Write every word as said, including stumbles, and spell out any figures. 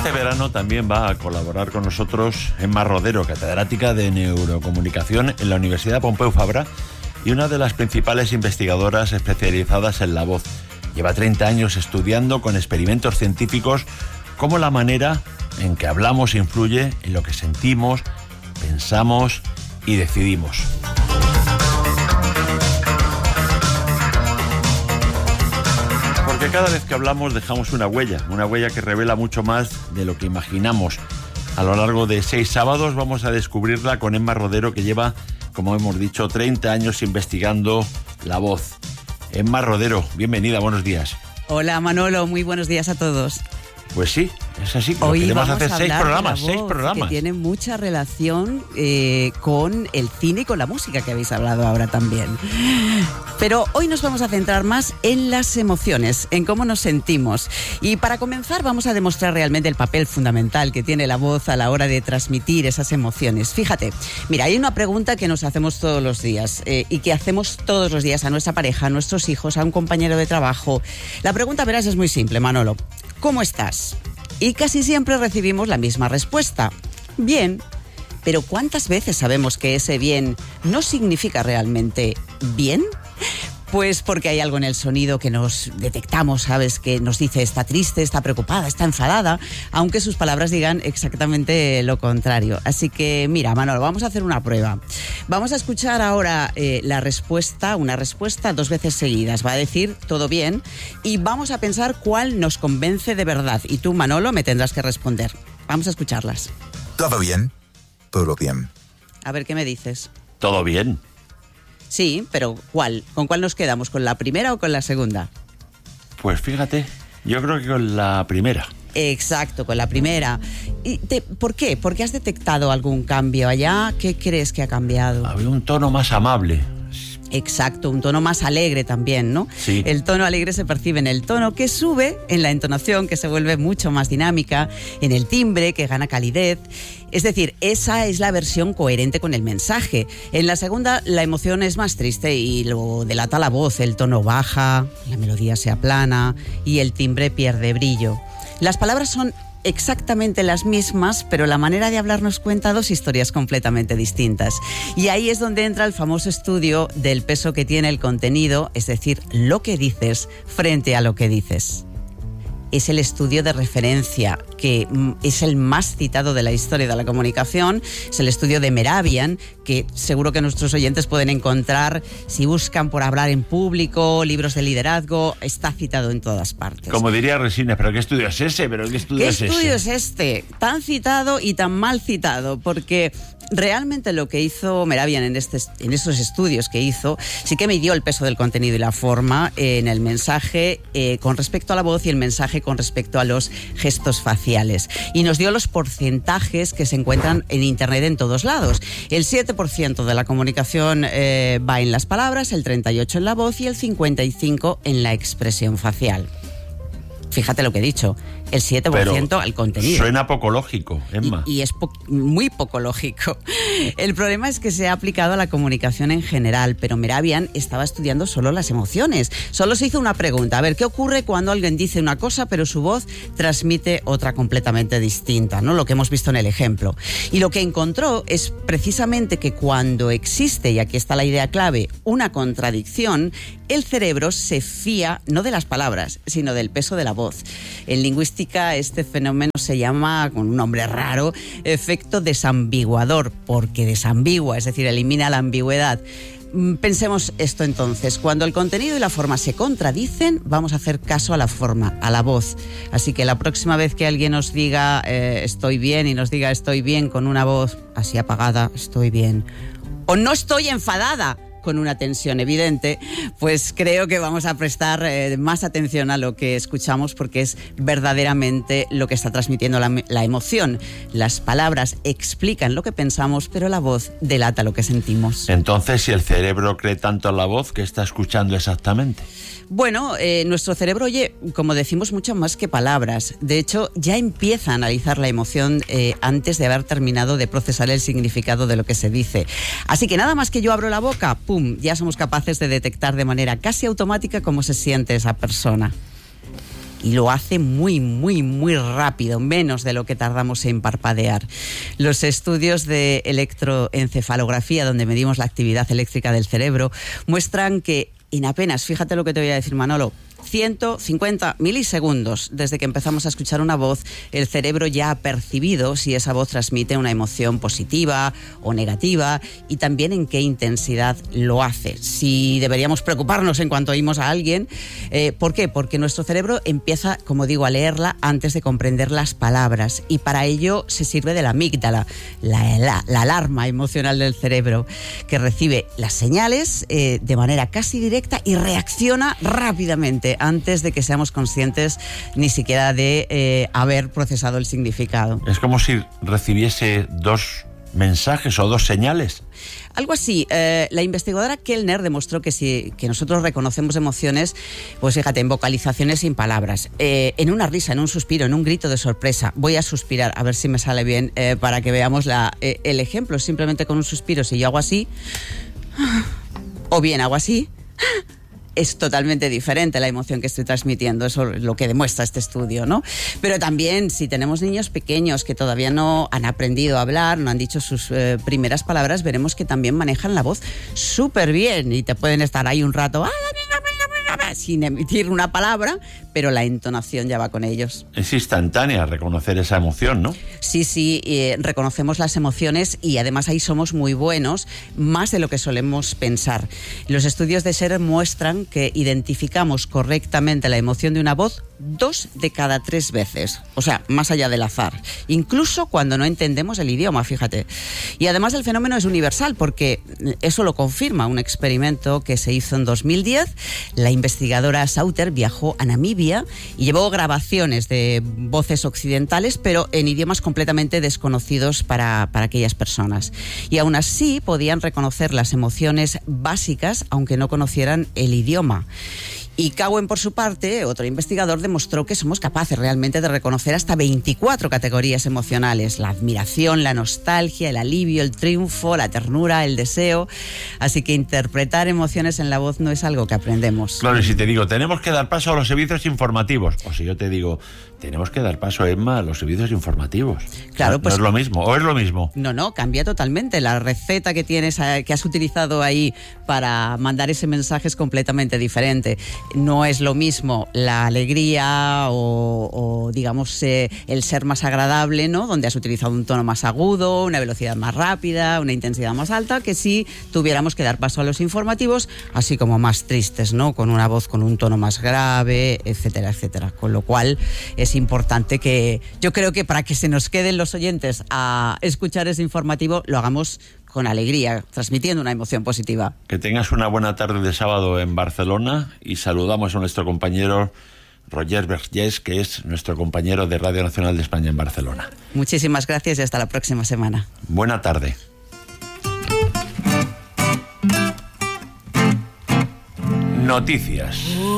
este verano también va a colaborar con nosotros Emma Rodero, catedrática de Neurocomunicación en la Universidad Pompeu Fabra y una de las principales investigadoras especializadas en la voz. Lleva treinta años estudiando con experimentos científicos cómo la manera en que hablamos influye en lo que sentimos, pensamos y decidimos. Porque cada vez que hablamos dejamos una huella, una huella que revela mucho más de lo que imaginamos. A lo largo de seis sábados vamos a descubrirla con Emma Rodero, que lleva, como hemos dicho, treinta años investigando la voz. Emma Rodero, bienvenida, buenos días. Hola Manolo, muy buenos días a todos. Pues sí, es así. Hoy queremos vamos hacer a seis hablar programas, de la seis voz, programas. Que tiene mucha relación eh, con el cine y con la música que habéis hablado ahora también. Pero hoy nos vamos a centrar más en las emociones, en cómo nos sentimos. Y para comenzar vamos a demostrar realmente el papel fundamental que tiene la voz a la hora de transmitir esas emociones. Fíjate, mira, hay una pregunta que nos hacemos todos los días eh, y que hacemos todos los días a nuestra pareja, a nuestros hijos, a un compañero de trabajo. La pregunta, verás, es muy simple, Manolo. ¿Cómo estás? Y casi siempre recibimos la misma respuesta. Bien. Pero ¿cuántas veces sabemos que ese bien no significa realmente bien? Pues porque hay algo en el sonido que nos detectamos, ¿sabes? Que nos dice está triste, está preocupada, está enfadada, aunque sus palabras digan exactamente lo contrario. Así que, mira, Manolo, vamos a hacer una prueba. Vamos a escuchar ahora eh, la respuesta, una respuesta dos veces seguidas. Va a decir todo bien y vamos a pensar cuál nos convence de verdad. Y tú, Manolo, me tendrás que responder. Vamos a escucharlas. Todo bien, todo bien. A ver, ¿qué me dices? Todo bien. Sí, pero ¿cuál? ¿Con cuál nos quedamos? ¿Con la primera o con la segunda? Pues fíjate, yo creo que con la primera. Exacto, con la primera. ¿Y te, por qué? ¿Por qué has detectado algún cambio allá? ¿Qué crees que ha cambiado? Había un tono más amable. Exacto, un tono más alegre también, ¿no? Sí. El tono alegre se percibe en el tono, que sube, en la entonación, que se vuelve mucho más dinámica, en el timbre, que gana calidez. Es decir, esa es la versión coherente con el mensaje. En la segunda, la emoción es más triste y lo delata la voz. El tono baja, la melodía se aplana y el timbre pierde brillo. Las palabras son exactamente las mismas, pero la manera de hablar nos cuenta dos historias completamente distintas. Y ahí es donde entra el famoso estudio del peso que tiene el contenido, es decir, lo que dices frente a lo que dices. Es el estudio de referencia que es el más citado de la historia de la comunicación. Es el estudio de Mehrabian, que seguro que nuestros oyentes pueden encontrar si buscan por hablar en público, libros de liderazgo. Está citado en todas partes. Como diría Resines, ¿pero qué estudio es ese? ¿Pero qué estudio ¿Qué es estudio ese? es este? Tan citado y tan mal citado, porque realmente lo que hizo Mehrabian en, este, en estos estudios que hizo, sí que midió el peso del contenido y la forma en el mensaje eh, con respecto a la voz y el mensaje con respecto a los gestos faciales. Y nos dio los porcentajes que se encuentran en Internet en todos lados. El siete por ciento de la comunicación eh, va en las palabras, el treinta y ocho por ciento en la voz y el cincuenta y cinco por ciento en la expresión facial. Fíjate lo que he dicho, el siete por ciento Pero al contenido. Suena poco lógico, Emma. Y, y es po- muy poco lógico. El problema es que se ha aplicado a la comunicación en general, pero Mehrabian estaba estudiando solo las emociones. Solo se hizo una pregunta, a ver, ¿qué ocurre cuando alguien dice una cosa pero su voz transmite otra completamente distinta, ¿no? Lo que hemos visto en el ejemplo. Y lo que encontró es precisamente que cuando existe, y aquí está la idea clave, una contradicción, el cerebro se fía no de las palabras, sino del peso de la voz. En lingüística este fenómeno se llama, con un nombre raro, efecto desambiguador, porque desambigua, es decir, elimina la ambigüedad. Pensemos esto entonces, cuando el contenido y la forma se contradicen, vamos a hacer caso a la forma, a la voz. Así que la próxima vez que alguien nos diga eh, estoy bien y nos diga estoy bien con una voz así apagada, estoy bien, o no estoy enfadada, con una tensión evidente, pues creo que vamos a prestar eh, más atención a lo que escuchamos, porque es verdaderamente lo que está transmitiendo la, la emoción. Las palabras explican lo que pensamos, pero la voz delata lo que sentimos. Entonces, si el cerebro cree tanto en la voz, ¿qué está escuchando exactamente? Bueno, eh, nuestro cerebro oye, como decimos, mucho más que palabras. De hecho, ya empieza a analizar la emoción eh, antes de haber terminado de procesar el significado de lo que se dice. Así que nada más que yo abro la boca, ¡pum!, ya somos capaces de detectar de manera casi automática cómo se siente esa persona. y lo hace muy, muy, muy rápido, menos de lo que tardamos en parpadear. Los estudios de electroencefalografía, donde medimos la actividad eléctrica del cerebro, muestran que en apenas, fíjate lo que te voy a decir, Manolo, ciento cincuenta milisegundos desde que empezamos a escuchar una voz, el cerebro ya ha percibido si esa voz transmite una emoción positiva o negativa y también en qué intensidad lo hace. Si deberíamos preocuparnos en cuanto oímos a alguien, eh, ¿por qué? Porque nuestro cerebro empieza, como digo, a leerla antes de comprender las palabras y para ello se sirve de la amígdala, la, la, la alarma emocional del cerebro, que recibe las señales eh, de manera casi directa y reacciona rápidamente antes de que seamos conscientes ni siquiera de eh, haber procesado el significado. Es como si recibiese dos mensajes o dos señales. Algo así. Eh, la investigadora Kellner demostró que si que nosotros reconocemos emociones, pues fíjate, en vocalizaciones sin palabras, eh, en una risa, en un suspiro, en un grito de sorpresa. Voy a suspirar, a ver si me sale bien, eh, para que veamos la, eh, el ejemplo. Simplemente con un suspiro, si yo hago así, o bien hago así, es totalmente diferente la emoción que estoy transmitiendo. Eso es lo que demuestra este estudio, ¿no? Pero también, si tenemos niños pequeños que todavía no han aprendido a hablar, no han dicho sus eh, primeras palabras, veremos que también manejan la voz súper bien y te pueden estar ahí un rato sin emitir una palabra, pero la entonación ya va con ellos. Es instantánea reconocer esa emoción, ¿no? Sí, sí, eh, reconocemos las emociones y además ahí somos muy buenos, más de lo que solemos pensar. Los estudios de SER muestran que identificamos correctamente la emoción de una voz dos de cada tres veces, o sea, más allá del azar, incluso cuando no entendemos el idioma, fíjate. Y además el fenómeno es universal, porque eso lo confirma un experimento que se hizo en dos mil diez. La investigadora Sauter viajó a Namibia y llevó grabaciones de voces occidentales, pero en idiomas completamente desconocidos para, para aquellas personas. Y aún así podían reconocer las emociones básicas, aunque no conocieran el idioma. Y Cowen, por su parte, otro investigador, demostró que somos capaces realmente de reconocer hasta veinticuatro categorías emocionales: la admiración, la nostalgia, el alivio, el triunfo, la ternura, el deseo. Así que interpretar emociones en la voz no es algo que aprendemos. Claro, y si te digo, tenemos que dar paso a los servicios informativos, o si yo te digo, tenemos que dar paso, Emma, a los servicios informativos. Claro, no, pues... ¿No es lo mismo? ¿O es lo mismo? No, no, cambia totalmente. La receta que tienes, que has utilizado ahí para mandar ese mensaje es completamente diferente. No es lo mismo la alegría o, o digamos, eh, el ser más agradable, ¿no? Donde has utilizado un tono más agudo, una velocidad más rápida, una intensidad más alta, que si tuviéramos que dar paso a los informativos, así como más tristes, ¿no? Con una voz con un tono más grave, etcétera, etcétera. Con lo cual es importante que, yo creo que para que se nos queden los oyentes a escuchar ese informativo, lo hagamos con alegría, transmitiendo una emoción positiva. Que tengas una buena tarde de sábado en Barcelona y saludamos a nuestro compañero Roger Vergés, que es nuestro compañero de Radio Nacional de España en Barcelona. Muchísimas gracias y hasta la próxima semana. Buena tarde. Noticias.